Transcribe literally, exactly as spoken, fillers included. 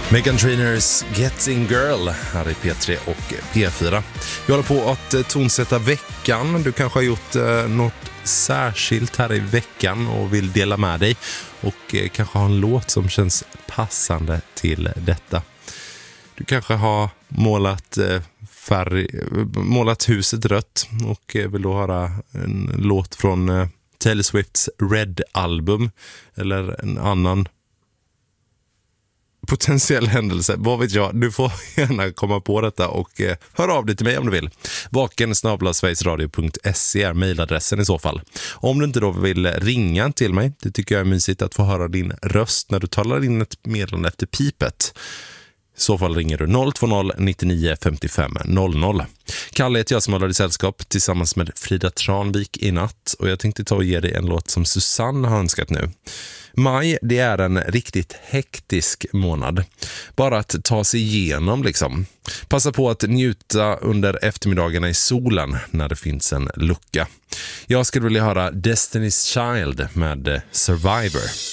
Meghan Trainors Getting Girl här i P tre och P fyra. Vi håller på att tonsätta veckan. Du kanske har gjort eh, något särskilt här i veckan och vill dela med dig. Och eh, kanske ha en låt som känns passande till detta. Du kanske har målat, eh, färg, målat huset rött och eh, vill då höra en låt från eh, Taylor Swifts Red-album eller en annan potentiell händelse. Vad vet jag? Du får gärna komma på detta och eh, hör av dig till mig om du vill. vaken snabel-a sverigesradio punkt se är mejladressen i så fall. Om du inte då vill ringa till mig, det tycker jag är mysigt att få höra din röst när du talar in ett meddelande efter pipet. I så fall ringer du noll två noll nittionio femtiofem noll noll. Kalle heter jag som håller i sällskap tillsammans med Frida Tranvik i natt. Och jag tänkte ta och ge dig en låt som Susanne har önskat nu. Maj, det är en riktigt hektisk månad. Bara att ta sig igenom liksom. Passa på att njuta under eftermiddagarna i solen när det finns en lucka. Jag skulle vilja höra Destiny's Child med Survivor.